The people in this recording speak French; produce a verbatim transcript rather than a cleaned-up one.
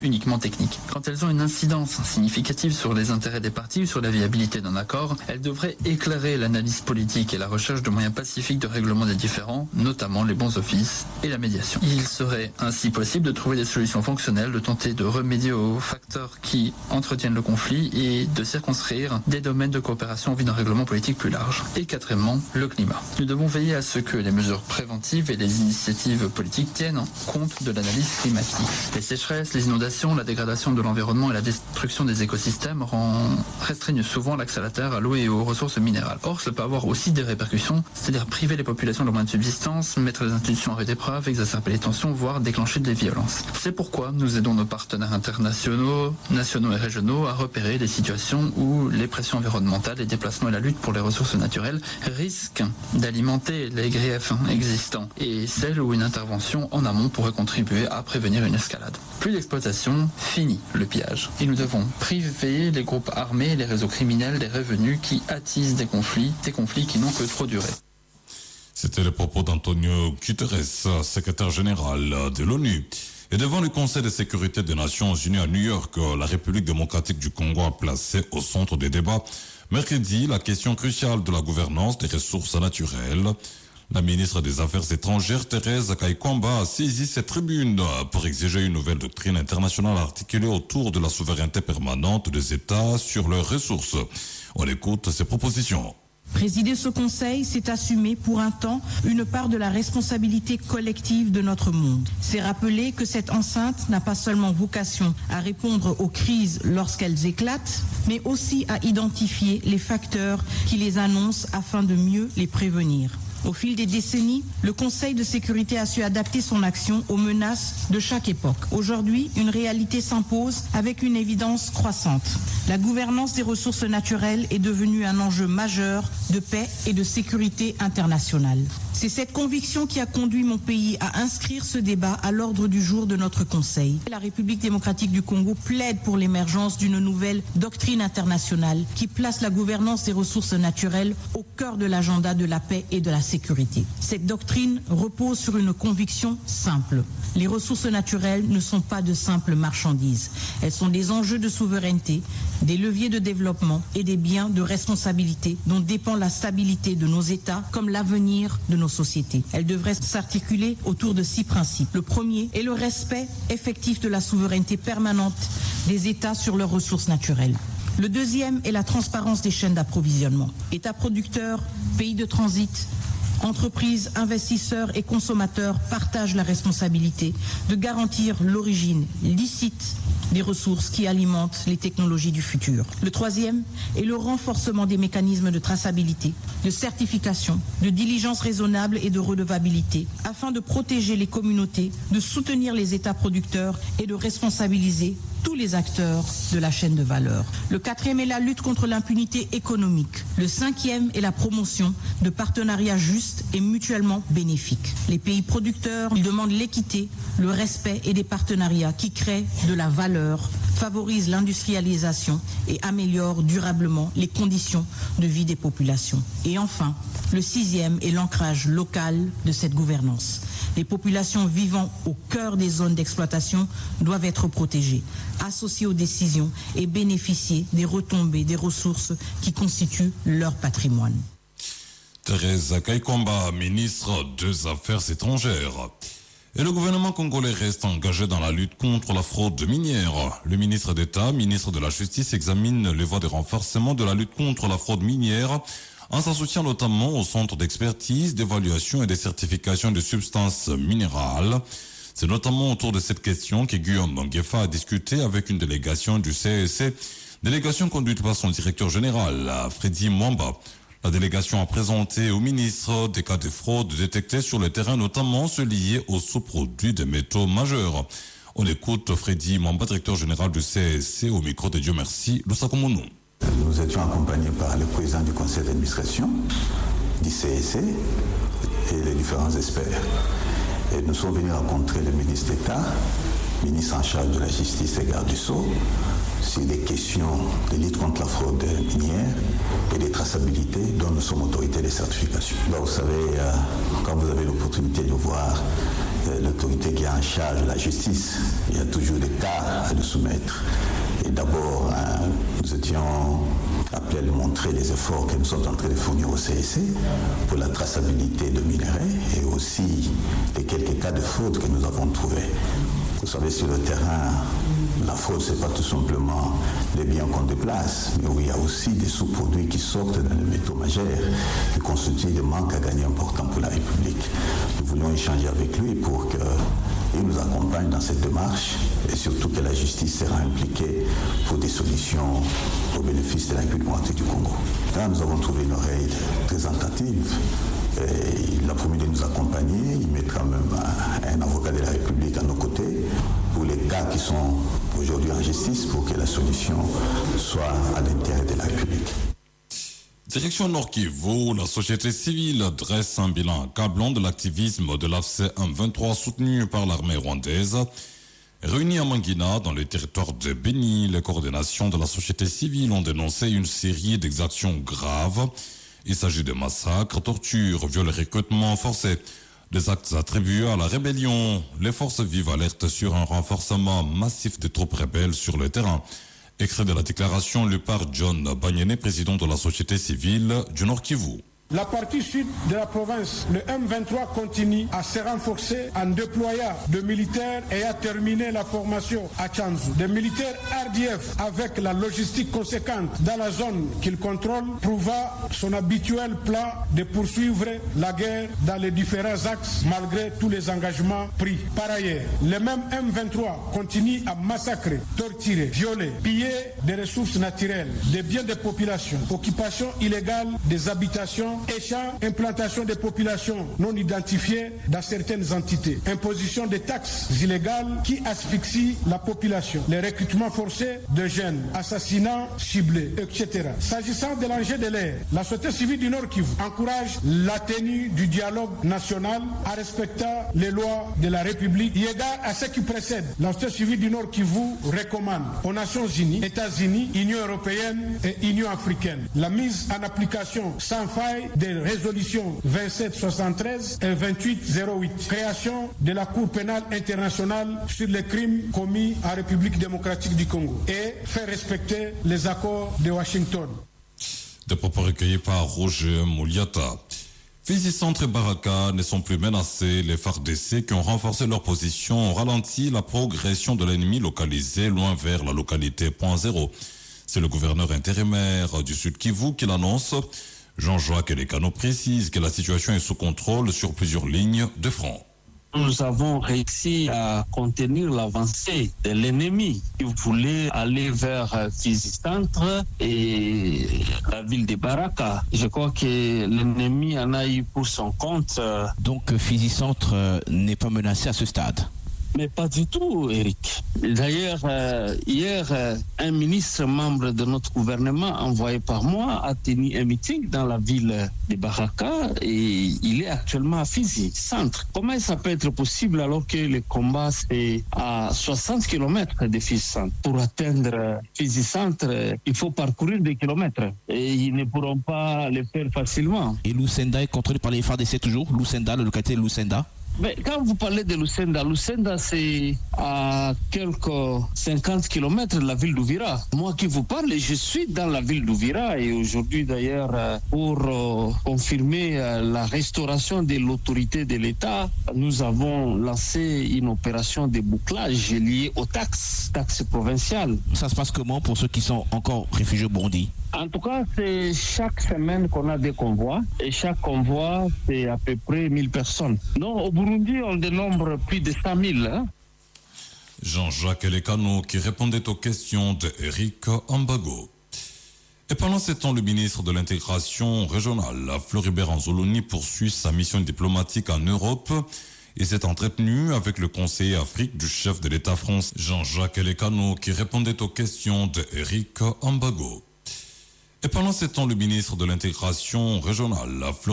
uniquement techniques. Quand elles ont une incidence significative sur les intérêts des parties ou sur la viabilité d'un accord, elles devraient éclairer l'analyse politique et la recherche de moyens pacifiques de règlement des différends, notamment les bons offices et la médiation. Il serait ainsi possible de trouver des solutions fonctionnelles, de tenter de remédier aux facteurs qui entretiennent le conflit et de circonscrire des domaines de coopération en vue d'un règlement politique plus large. Et quatrièmement, le climat. Nous devons veiller à ce que les mesures préventives et les initiatives politiques tiennent compte de l'analyse climatique. Les sécheresses, les inondations, la dégradation de l'environnement et la destruction des écosystèmes restreignent souvent l'accès à la terre, à l'eau et aux ressources minérales. Or, cela peut avoir aussi des répercussions, c'est-à-dire priver les populations de leurs moyens de subsistance, mettre les institutions à rude épreuve, exacerber les tensions, voire déclencher des violences. C'est pourquoi nous aidons nos partenaires internationaux, nationaux et régionaux à repérer les situations où les pressions environnementales, les déplacements et la lutte pour les ressources naturelles risquent d'alimenter les griefs existants et celles où une intervention en amont pourrait contribuer à prévenir une escalade. Plus d'exploitation, fini le pillage. Et nous devons priver les groupes armés et les réseaux criminels des revenus qui attisent des conflits, des conflits qui n'ont que trop duré. C'était le propos d'Antonio Guterres, secrétaire général de l'ONU. Et devant le Conseil de sécurité des Nations Unies à New York, la République démocratique du Congo a placé au centre des débats mercredi la question cruciale de la gouvernance des ressources naturelles. La ministre des Affaires étrangères, Thérèse Kaikwamba, a saisi cette tribune pour exiger une nouvelle doctrine internationale articulée autour de la souveraineté permanente des États sur leurs ressources. On écoute ses propositions. Présider ce Conseil, c'est assumer pour un temps une part de la responsabilité collective de notre monde. C'est rappeler que cette enceinte n'a pas seulement vocation à répondre aux crises lorsqu'elles éclatent, mais aussi à identifier les facteurs qui les annoncent afin de mieux les prévenir. Au fil des décennies, le Conseil de sécurité a su adapter son action aux menaces de chaque époque. Aujourd'hui, une réalité s'impose avec une évidence croissante. La gouvernance des ressources naturelles est devenue un enjeu majeur de paix et de sécurité internationale. C'est cette conviction qui a conduit mon pays à inscrire ce débat à l'ordre du jour de notre Conseil. La République démocratique du Congo plaide pour l'émergence d'une nouvelle doctrine internationale qui place la gouvernance des ressources naturelles au cœur de l'agenda de la paix et de la sécurité. Cette doctrine repose sur une conviction simple. Les ressources naturelles ne sont pas de simples marchandises. Elles sont des enjeux de souveraineté, des leviers de développement et des biens de responsabilité dont dépend la stabilité de nos États comme l'avenir de nos sociétés. Elles devraient s'articuler autour de six principes. Le premier est le respect effectif de la souveraineté permanente des États sur leurs ressources naturelles. Le deuxième est la transparence des chaînes d'approvisionnement. États producteurs, pays de transit, entreprises, investisseurs et consommateurs partagent la responsabilité de garantir l'origine licite des ressources qui alimentent les technologies du futur. Le troisième est le renforcement des mécanismes de traçabilité, de certification, de diligence raisonnable et de redevabilité, afin de protéger les communautés, de soutenir les États producteurs et de responsabiliser tous les acteurs de la chaîne de valeur. Le quatrième est la lutte contre l'impunité économique. Le cinquième est la promotion de partenariats justes et mutuellement bénéfiques. Les pays producteurs demandent l'équité, le respect et des partenariats qui créent de la valeur, favorisent l'industrialisation et améliorent durablement les conditions de vie des populations. Et enfin, le sixième est l'ancrage local de cette gouvernance. Les populations vivant au cœur des zones d'exploitation doivent être protégées, associées aux décisions et bénéficier des retombées des ressources qui constituent leur patrimoine. Thérèse Kaikwamba, ministre des Affaires étrangères. Et le gouvernement congolais reste engagé dans la lutte contre la fraude minière. Le ministre d'État, ministre de la Justice, examine les voies de renforcement de la lutte contre la fraude minière en s'associant notamment au centre d'expertise, d'évaluation et de certification de substances minérales. C'est notamment autour de cette question que Guillaume Ngefa a discuté avec une délégation du C S C, délégation conduite par son directeur général, Freddy Mwamba. La délégation a présenté au ministre des cas de fraude détectés sur le terrain, notamment ceux liés aux sous-produits des métaux majeurs. On écoute Freddy Mwamba, directeur général du C S C, au micro de Dieu merci, Lusakomonou. Nous étions accompagnés par le président du conseil d'administration du C S C et les différents experts. Et nous sommes venus rencontrer le ministre d'État, ministre en charge de la justice et garde du Sceau, sur des questions de lutte contre la fraude minière et des traçabilités dont nous sommes autorités de certification. Donc, vous savez, euh, quand vous avez l'opportunité de voir l'autorité qui est en charge de la justice. Il y a toujours des cas à le soumettre. Et d'abord, hein, nous étions appelés à lui montrer les efforts que nous sommes en train de fournir au C S C pour la traçabilité de minerais et aussi les quelques cas de fraude que nous avons trouvés. Vous savez, sur le terrain, la fraude, ce n'est pas tout simplement les biens qu'on déplace, mais où il y a aussi des sous-produits qui sortent dans les métaux majeurs, qui constituent des manques à gagner importants pour la République. Nous voulions échanger avec lui pour qu'il nous accompagne dans cette démarche et surtout que la justice sera impliquée pour des solutions au bénéfice de la République démocratique du Congo. Là, nous avons trouvé une oreille très attentive. Et il a promis de nous accompagner. Il mettra même un, un avocat de la République à nos côtés pour les cas qui sont aujourd'hui en justice pour que la solution soit à l'intérêt de la République. Direction Nord Kivu, la société civile dresse un bilan accablant de l'activisme de l'A F C M vingt-trois soutenu par l'armée rwandaise. Réunis à Mangina, dans le territoire de Beni, les coordinations de la société civile ont dénoncé une série d'exactions graves. Il s'agit de massacres, tortures, viols et recrutements forcés, des actes attribués à la rébellion. Les forces vives alertent sur un renforcement massif des troupes rebelles sur le terrain. Extrait de la déclaration lue par John Banyene, président de la société civile du Nord Kivu. La partie sud de la province, le M vingt-trois continue à se renforcer en déployant de militaires et à terminer la formation à Tchanzu. Des militaires R D F avec la logistique conséquente dans la zone qu'il contrôle prouva son habituel plan de poursuivre la guerre dans les différents axes malgré tous les engagements pris. Par ailleurs, le même M vingt-trois continue à massacrer, torturer, violer, piller des ressources naturelles, des biens de population, occupation illégale des habitations, échange, implantation des populations non identifiées dans certaines entités, imposition des taxes illégales qui asphyxient la population, les recrutements forcés de jeunes, assassinats ciblés, et cetera. S'agissant de l'enjeu de l'air, la société civile du Nord Kivu encourage la tenue du dialogue national en respectant les lois de la République. Et égard à ce qui précède, la société civile du Nord Kivu recommande aux Nations Unies, États-Unis, Union européenne et Union africaine la mise en application sans faille des résolutions vingt-sept soixante-treize et vingt-huit zéro huit. Création de la Cour pénale internationale sur les crimes commis en République démocratique du Congo et faire respecter les accords de Washington. Des propos recueillis par Roger Mouliata. Fizi Centre et Baraka ne sont plus menacés. Les F A R D C qui ont renforcé leur position ont ralenti la progression de l'ennemi localisé loin vers la localité point zéro. C'est le gouverneur intérimaire du Sud Kivu qui l'annonce. Jean-Jacques Elekano précise que la situation est sous contrôle sur plusieurs lignes de front. Nous avons réussi à contenir l'avancée de l'ennemi qui voulait aller vers Fizi Centre et la ville de Baraka. Je crois que l'ennemi en a eu pour son compte. Donc Fizi Centre n'est pas menacé à ce stade? Mais pas du tout, Eric. D'ailleurs, euh, hier, euh, un ministre membre de notre gouvernement, envoyé par moi, a tenu un meeting dans la ville de Baraka et il est actuellement à Fizi Centre. Comment ça peut être possible alors que le combat c'est à soixante kilomètres de Fizi Centre? Pour atteindre Fizi Centre, il faut parcourir des kilomètres et ils ne pourront pas le faire facilement. Et Lucenda est contrôlé par les F A R D C toujours? Lucenda, la localité de Lucenda? Mais quand vous parlez de Lucenda, Lucenda c'est à quelques cinquante kilomètres de la ville d'Ouvira. Moi qui vous parle, je suis dans la ville d'Ouvira et aujourd'hui d'ailleurs pour euh, confirmer euh, la restauration de l'autorité de l'État, nous avons lancé une opération de bouclage liée aux taxes, taxes provinciales. Ça se passe comment pour ceux qui sont encore réfugiés au Burundi? En tout cas, c'est chaque semaine qu'on a des convois et chaque convoi, c'est à peu près mille personnes. Non, au Burundi, on dénombre plus de cent mille. Hein? Jean-Jacques Elekano qui répondait aux questions d'Eric Ambago. Et pendant ce temps, le ministre de l'intégration régionale, Floribert Anzoloni, poursuit sa mission diplomatique en Europe et s'est entretenu avec le conseiller Afrique du chef de l'État français, Jean-Jacques Elekano, qui répondait aux questions d'Eric Ambago. Et pendant ce temps, le ministre de l'intégration régionale,